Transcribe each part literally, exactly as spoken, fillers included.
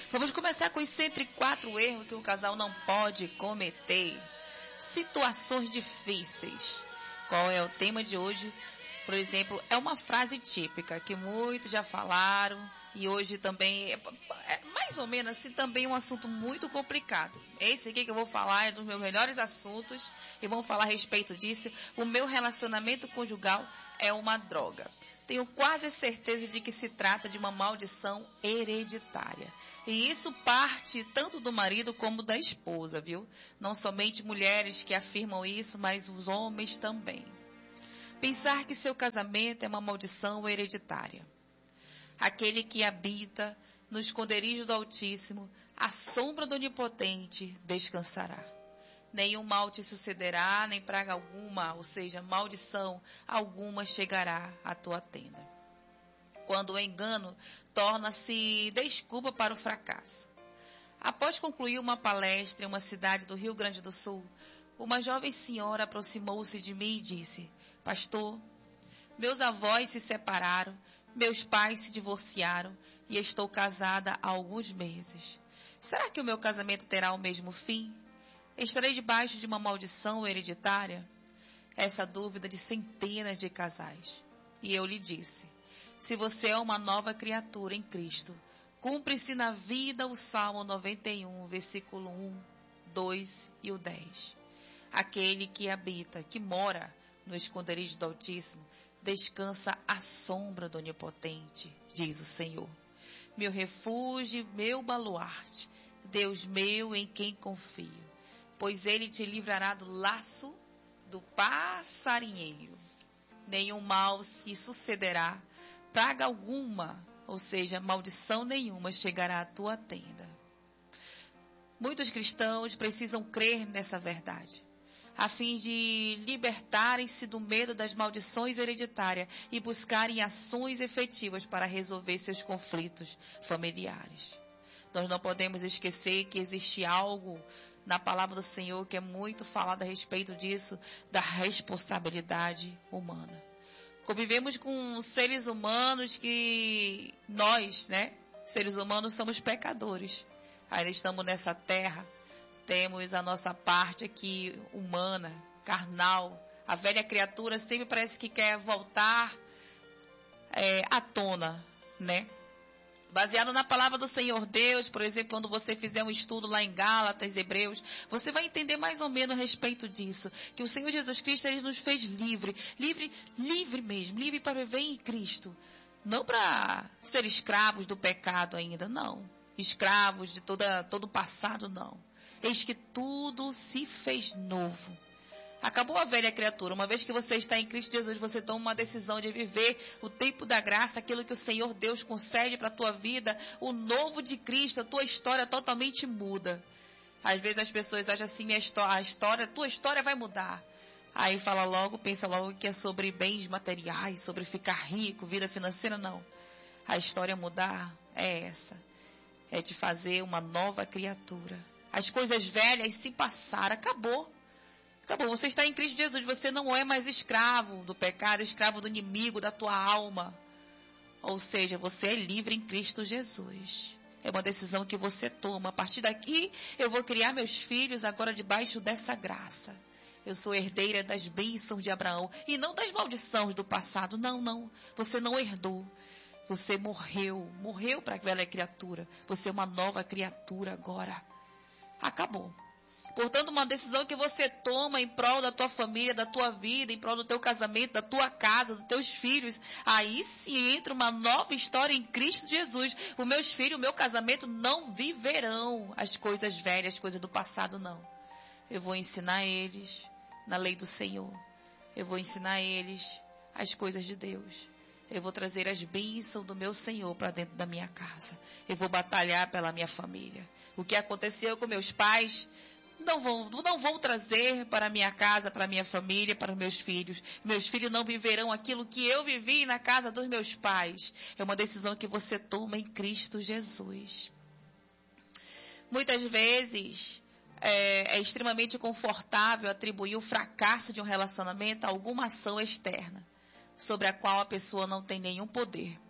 Vamos começar com os cento e quatro erros que o casal não pode cometer. Situações difíceis. Qual é o tema de hoje? Por exemplo, é uma frase típica que muitos já falaram e hoje também é, é mais ou menos assim também um assunto muito complicado. Esse aqui que eu vou falar é dos meus melhores assuntos e vamos falar a respeito disso. O meu relacionamento conjugal é uma droga. Tenho quase certeza de que se trata de uma maldição hereditária. E isso parte tanto do marido como da esposa, viu? Não somente mulheres que afirmam isso, mas os homens também. Pensar que seu casamento é uma maldição hereditária. Aquele que habita no esconderijo do Altíssimo, à sombra do Onipotente, descansará. Nenhum mal te sucederá, nem praga alguma, ou seja, maldição alguma chegará à tua tenda. Quando o engano torna-se desculpa para o fracasso. Após concluir uma palestra em uma cidade do Rio Grande do Sul, uma jovem senhora aproximou-se de mim e disse: Pastor, meus avós se separaram, meus pais se divorciaram e estou casada há alguns meses. Será que o meu casamento terá o mesmo fim? Estarei debaixo de uma maldição hereditária? Essa dúvida de centenas de casais. E eu lhe disse: se você é uma nova criatura em Cristo, cumpre-se na vida o Salmo noventa e um, versículo um, dois e o dez. Aquele que habita, que mora no esconderijo do Altíssimo, descansa à sombra do Onipotente, diz o Senhor. Meu refúgio, meu baluarte, Deus meu em quem confio, pois ele te livrará do laço do passarinheiro. Nenhum mal se sucederá, praga alguma, ou seja, maldição nenhuma chegará à tua tenda. Muitos cristãos precisam crer nessa verdade, a fim de libertarem-se do medo das maldições hereditárias e buscarem ações efetivas para resolver seus conflitos familiares. Nós não podemos esquecer que existe algo na palavra do Senhor que é muito falado a respeito disso, da responsabilidade humana. Convivemos com seres humanos que nós, né, seres humanos, somos pecadores. Ainda estamos nessa terra. Temos a nossa parte aqui humana, carnal. A velha criatura sempre parece que quer voltar é, à tona, né? Baseado na palavra do Senhor Deus, por exemplo, quando você fizer um estudo lá em Gálatas, Hebreus, você vai entender mais ou menos a respeito disso. Que o Senhor Jesus Cristo, Ele nos fez livre. Livre, livre mesmo. Livre para viver em Cristo. Não para ser escravos do pecado ainda, não. Escravos de toda, todo o passado, não. Eis que tudo se fez novo. Acabou a velha criatura. Uma vez que você está em Cristo Jesus, você toma uma decisão de viver o tempo da graça, aquilo que o Senhor Deus concede para a tua vida, o novo de Cristo, a tua história totalmente muda. Às vezes as pessoas acham assim, minha história, a história, a tua história vai mudar. Aí fala logo, pensa logo que é sobre bens materiais, sobre ficar rico, vida financeira, não. A história mudar é essa. É de fazer uma nova criatura. As coisas velhas se passaram, acabou. Acabou, você está em Cristo Jesus, você não é mais escravo do pecado, escravo do inimigo, da tua alma. Ou seja, você é livre em Cristo Jesus. É uma decisão que você toma. A partir daqui, eu vou criar meus filhos agora debaixo dessa graça. Eu sou herdeira das bênçãos de Abraão e não das maldições do passado. Não, não. Você não herdou. Você morreu. Morreu para a velha criatura. Você é uma nova criatura agora. Acabou. Portanto, uma decisão que você toma em prol da tua família, da tua vida, em prol do teu casamento, da tua casa, dos teus filhos. Aí sim entra uma nova história em Cristo Jesus. Os meus filhos, o meu casamento não viverão as coisas velhas, as coisas do passado, não. Eu vou ensinar eles na lei do Senhor. Eu vou ensinar eles as coisas de Deus. Eu vou trazer as bênçãos do meu Senhor para dentro da minha casa. Eu vou batalhar pela minha família. O que aconteceu com meus pais, não vou, não vou trazer para a minha casa, para a minha família, para os meus filhos. Meus filhos não viverão aquilo que eu vivi na casa dos meus pais. É uma decisão que você toma em Cristo Jesus. Muitas vezes é, é extremamente confortável atribuir o fracasso de um relacionamento a alguma ação externa, sobre a qual a pessoa não tem nenhum poder.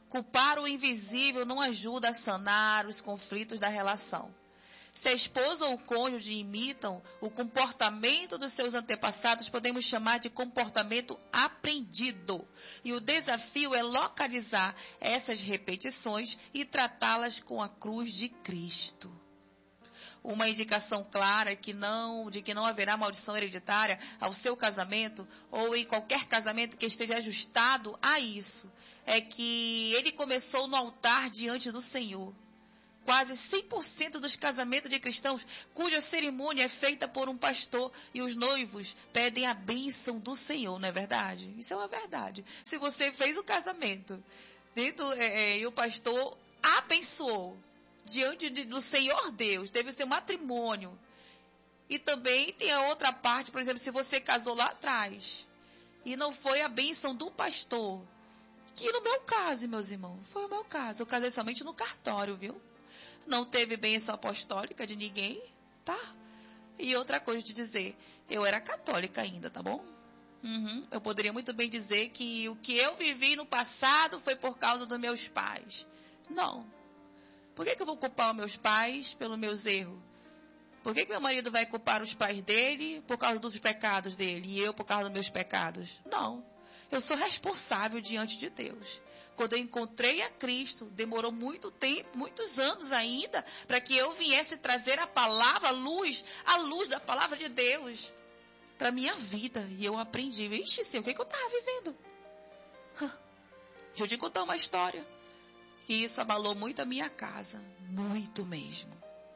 Culpar o invisível não ajuda a sanar os conflitos da relação. Se a esposa ou o cônjuge imitam o comportamento dos seus antepassados, podemos chamar de comportamento aprendido. E o desafio é localizar essas repetições e tratá-las com a cruz de Cristo. Uma indicação clara que não, de que não haverá maldição hereditária ao seu casamento ou em qualquer casamento que esteja ajustado a isso, é que ele começou no altar diante do Senhor. Quase cem por cento dos casamentos de cristãos cuja cerimônia é feita por um pastor e os noivos pedem a bênção do Senhor, não é verdade? Isso é uma verdade. Se você fez o casamento dentro, é, é, e o pastor abençoou diante de, do Senhor Deus, teve o seu matrimônio. E também tem a outra parte, por exemplo, se você casou lá atrás e não foi a bênção do pastor, que no meu caso, meus irmãos, foi o meu caso. Eu casei somente no cartório, viu? Não teve bênção apostólica de ninguém, tá? E outra coisa de dizer, eu era católica ainda, tá bom? Uhum. Eu poderia muito bem dizer que o que eu vivi no passado foi por causa dos meus pais. Não. Por que que eu vou culpar os meus pais pelos meus erros? Por que que meu marido vai culpar os pais dele por causa dos pecados dele e eu por causa dos meus pecados? Não. Eu sou responsável diante de Deus. Quando eu encontrei a Cristo, demorou muito tempo, muitos anos ainda, para que eu viesse trazer a palavra, a luz, a luz da palavra de Deus para a minha vida. E eu aprendi, ixi, sim, o que, que eu estava vivendo? Deixa eu te contar uma história. Que isso abalou muito a minha casa, muito mesmo.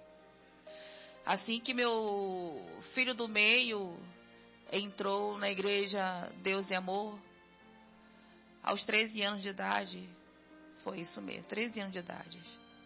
Assim que meu filho do meio entrou na igreja Deus e Amor, aos treze anos de idade, foi isso mesmo, treze anos de idade.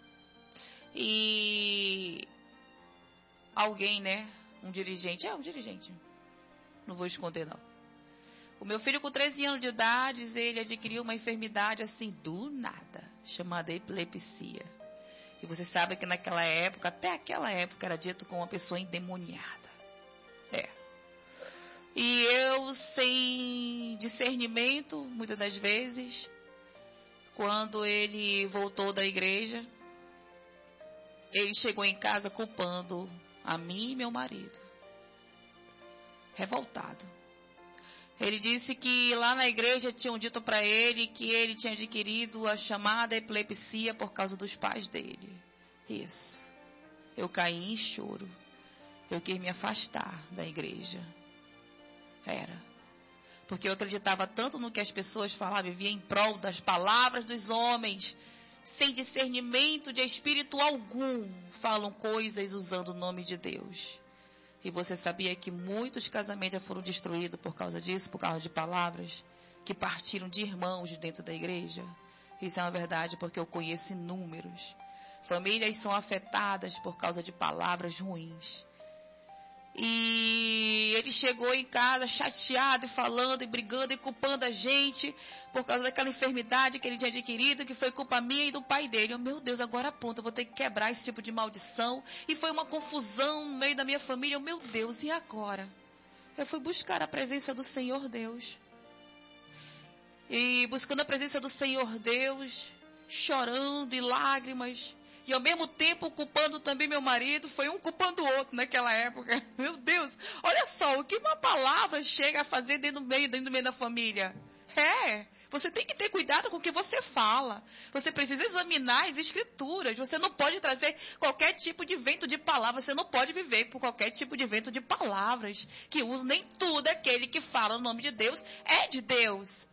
E alguém, né, um dirigente, é um dirigente, não vou esconder não. O meu filho com treze anos de idade, ele adquiriu uma enfermidade assim do nada, chamada epilepsia. E você sabe que naquela época, até aquela época, era dito como uma pessoa endemoniada. É. E eu, sem discernimento, muitas das vezes, quando ele voltou da igreja, ele chegou em casa culpando a mim e meu marido. Revoltado. Ele disse que lá na igreja tinham dito para ele que ele tinha adquirido a chamada epilepsia por causa dos pais dele. Isso. Eu caí em choro. Eu quis me afastar da igreja. Era. Porque eu acreditava tanto no que as pessoas falavam, vivia em prol das palavras dos homens, sem discernimento de espírito algum, falam coisas usando o nome de Deus. E você sabia que muitos casamentos já foram destruídos por causa disso, por causa de palavras que partiram de irmãos de dentro da igreja? Isso é uma verdade, porque eu conheço inúmeros. Famílias são afetadas por causa de palavras ruins. E ele chegou em casa chateado e falando e brigando e culpando a gente por causa daquela enfermidade que ele tinha adquirido, que foi culpa minha e do pai dele. Eu, meu Deus, agora pronto, eu vou ter que quebrar esse tipo de maldição. E foi uma confusão no meio da minha família. Eu, meu Deus, e agora? Eu fui buscar a presença do Senhor Deus. E buscando a presença do Senhor Deus, chorando e lágrimas. E ao mesmo tempo culpando também meu marido, foi um culpando o outro naquela época. Meu Deus, olha só, o que uma palavra chega a fazer dentro do meio, dentro do meio da família. É, você tem que ter cuidado com o que você fala. Você precisa examinar as escrituras. Você não pode trazer qualquer tipo de vento de palavras. Você não pode viver com qualquer tipo de vento de palavras que usa. Nem tudo aquele que fala no nome de Deus é de Deus.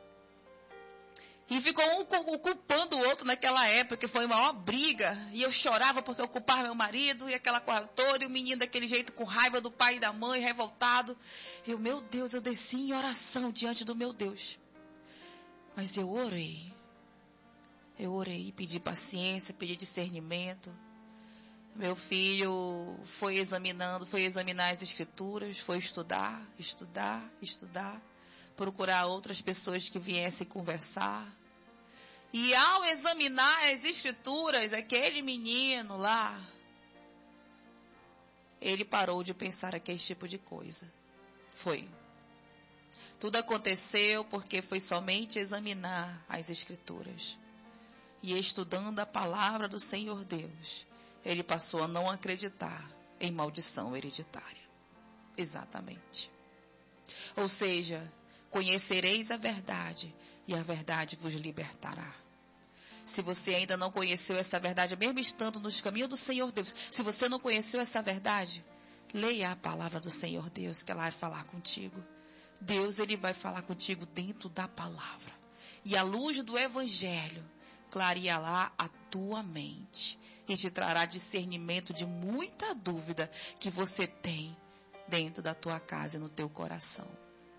E ficou um culpando o outro naquela época, que foi uma maior briga. E eu chorava porque eu culpava meu marido, e aquela coisa toda, e o menino daquele jeito com raiva do pai e da mãe, revoltado. Eu, meu Deus, eu desci em oração diante do meu Deus. Mas eu orei. Eu orei, pedi paciência, pedi discernimento. Meu filho foi examinando, foi examinar as escrituras, foi estudar, estudar, estudar. Procurar outras pessoas que viessem conversar. E ao examinar as escrituras, aquele menino lá, ele parou de pensar aquele tipo de coisa. Foi. Tudo aconteceu porque foi somente examinar as escrituras. e estudando a palavra do Senhor Deus, ele passou a não acreditar em maldição hereditária. Exatamente. Ou seja, conhecereis a verdade e a verdade vos libertará. Se você ainda não conheceu essa verdade, mesmo estando nos caminhos do Senhor Deus, se você não conheceu essa verdade, leia a palavra do Senhor Deus, que ela vai falar contigo. Deus, ele vai falar contigo dentro da palavra. E a luz do Evangelho clareará a tua mente e te trará discernimento de muita dúvida que você tem dentro da tua casa e no teu coração.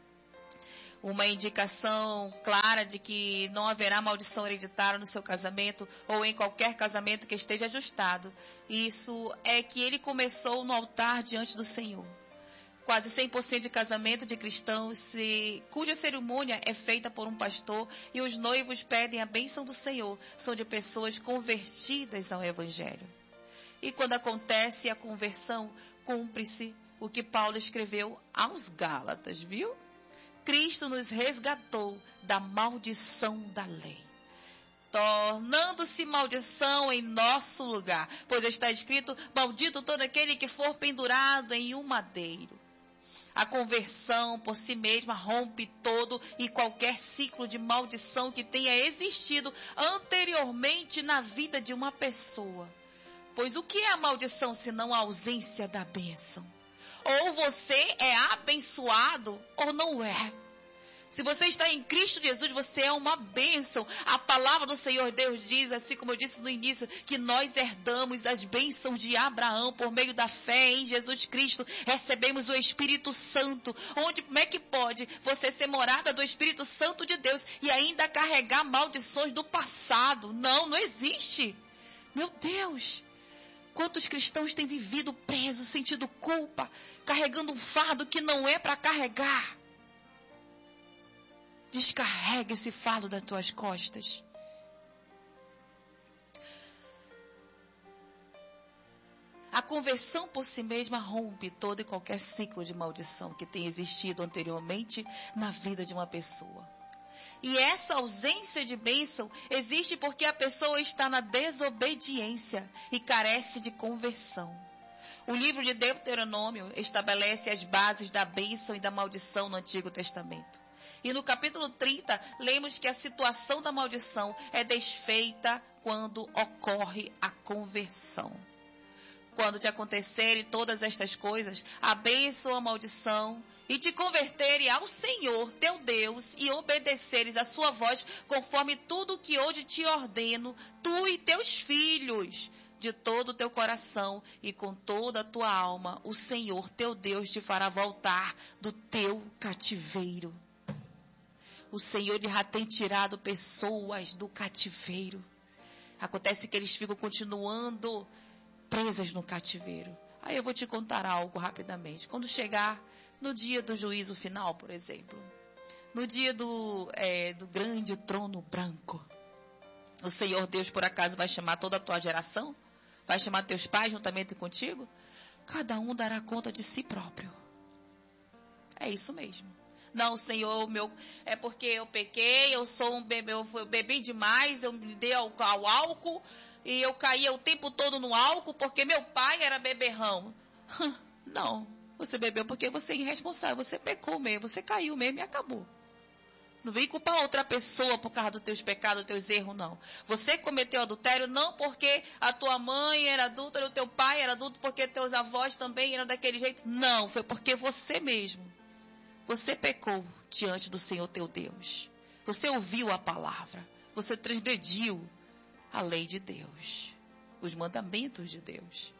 Uma indicação clara de que não haverá maldição hereditária no seu casamento ou em qualquer casamento que esteja ajustado. Isso é que ele começou no altar diante do Senhor. Quase cem por cento de casamento de cristãos se, cuja cerimônia é feita por um pastor e os noivos pedem a bênção do Senhor, são de pessoas convertidas ao Evangelho. E quando acontece a conversão, cumpre-se o que Paulo escreveu aos Gálatas, viu? Cristo nos resgatou da maldição da lei, tornando-se maldição em nosso lugar, pois está escrito, maldito todo aquele que for pendurado em um madeiro. A conversão por si mesma rompe todo e qualquer ciclo de maldição que tenha existido anteriormente na vida de uma pessoa. Pois o que é a maldição senão a ausência da bênção? Ou você é abençoado ou não é. Se você está em Cristo Jesus, você é uma bênção. A palavra do Senhor Deus diz, assim como eu disse no início, que nós herdamos as bênçãos de Abraão por meio da fé em Jesus Cristo. Recebemos o Espírito Santo. Onde, como é que pode você ser morada do Espírito Santo de Deus e ainda carregar maldições do passado? Não, não existe. Meu Deus! Quantos cristãos têm vivido presos, sentindo culpa, carregando um fardo que não é para carregar? Descarrega esse fardo das tuas costas. A conversão por si mesma rompe todo e qualquer ciclo de maldição que tenha existido anteriormente na vida de uma pessoa. E essa ausência de bênção existe porque a pessoa está na desobediência e carece de conversão. O livro de Deuteronômio estabelece as bases da bênção e da maldição no Antigo Testamento. E no capítulo trinta, lemos que a situação da maldição é desfeita quando ocorre a conversão. Quando te acontecerem todas estas coisas, a bênção ou a maldição, e te converteres ao Senhor, teu Deus, e obedeceres a sua voz, conforme tudo o que hoje te ordeno, tu e teus filhos, de todo o teu coração e com toda a tua alma, o Senhor, teu Deus, te fará voltar do teu cativeiro. O Senhor já tem tirado pessoas do cativeiro. Acontece que eles ficam continuando presas no cativeiro. Aí eu vou te contar algo rapidamente. Quando chegar no dia do juízo final, por exemplo, no dia do, é, do grande trono branco, o Senhor Deus por acaso vai chamar toda a tua geração? Vai chamar teus pais juntamente contigo? Cada um dará conta de si próprio. É isso mesmo. Não, Senhor, meu, é porque eu pequei, eu sou um bebê, eu bebi demais, eu me dei ao, ao álcool e eu caía o tempo todo no álcool porque meu pai era beberrão. Não, você bebeu porque você é irresponsável, você pecou mesmo, você caiu mesmo e acabou. Não vem culpar outra pessoa por causa dos teus pecados, dos teus erros, não. Você cometeu adultério não porque a tua mãe era adulta, o teu pai era adulto, porque teus avós também eram daquele jeito. Não, foi porque você mesmo. Você pecou diante do Senhor teu Deus. Você ouviu a palavra. Você transgrediu a lei de Deus. Os mandamentos de Deus.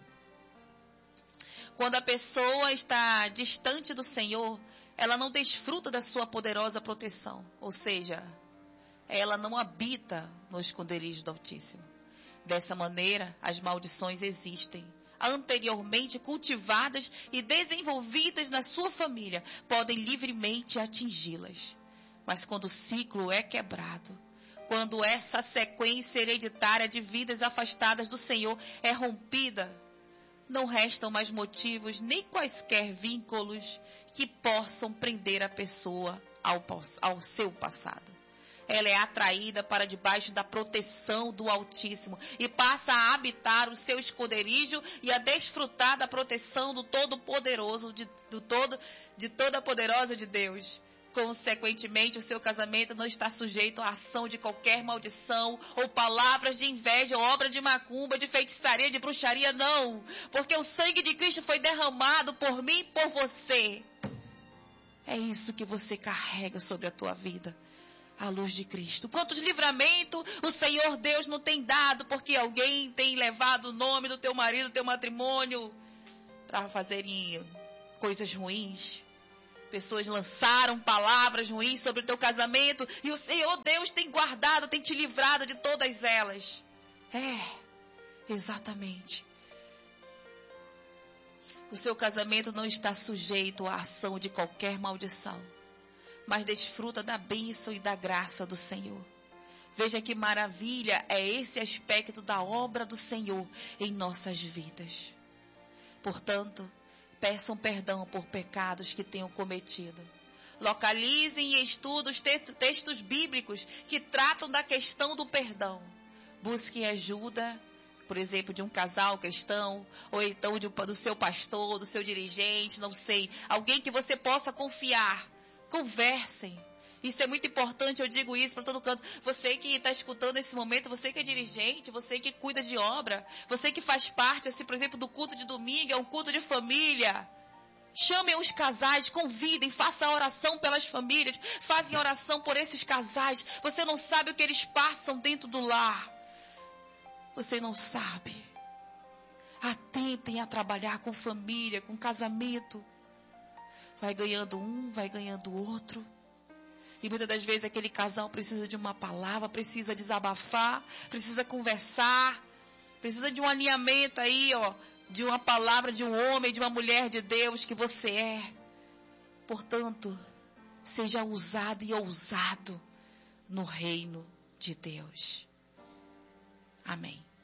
Quando a pessoa está distante do Senhor, ela não desfruta da sua poderosa proteção. Ou seja, ela não habita no esconderijo do Altíssimo. Dessa maneira, as maldições existem. Anteriormente cultivadas e desenvolvidas na sua família, podem livremente atingi-las. Mas quando o ciclo é quebrado, quando essa sequência hereditária de vidas afastadas do Senhor é rompida, não restam mais motivos nem quaisquer vínculos que possam prender a pessoa ao, ao seu passado. ela é atraída para debaixo da proteção do Altíssimo e passa a habitar o seu esconderijo e a desfrutar da proteção do Todo-Poderoso, de, do todo, de toda a poderosa de Deus. Consequentemente, o seu casamento não está sujeito à ação de qualquer maldição ou palavras de inveja, ou obra de macumba, de feitiçaria, de bruxaria, não. Porque o sangue de Cristo foi derramado por mim e por você. É isso que você carrega sobre a tua vida, a luz de Cristo. Quantos livramentos o Senhor Deus não tem dado porque alguém tem levado o nome do teu marido, do teu matrimônio, para fazerem coisas ruins. Pessoas lançaram palavras ruins sobre o teu casamento e o Senhor Deus tem guardado, tem te livrado de todas elas. É, exatamente. O seu casamento não está sujeito à ação de qualquer maldição, mas desfruta da bênção e da graça do Senhor. Veja que maravilha é esse aspecto da obra do Senhor em nossas vidas. Portanto, peçam perdão por pecados que tenham cometido. Localizem e estudem os textos bíblicos que tratam da questão do perdão. Busquem ajuda, por exemplo, de um casal cristão, ou então de, do seu pastor, do seu dirigente, não sei. Alguém que você possa confiar. Conversem. Isso é muito importante, eu digo isso para todo canto. Você que está escutando nesse momento, você que é dirigente, você que cuida de obra, você que faz parte, assim, por exemplo, do culto de domingo, é um culto de família. Chamem os casais, convidem, façam oração pelas famílias, façam oração por esses casais. Você não sabe o que eles passam dentro do lar. Você não sabe. Atentem a trabalhar com família, com casamento. Vai ganhando um, vai ganhando o outro. E muitas das vezes aquele casal precisa de uma palavra, precisa desabafar, precisa conversar, precisa de um alinhamento aí, ó, de uma palavra de um homem, de uma mulher de Deus que você é. Portanto, seja usado e ousado no reino de Deus. Amém.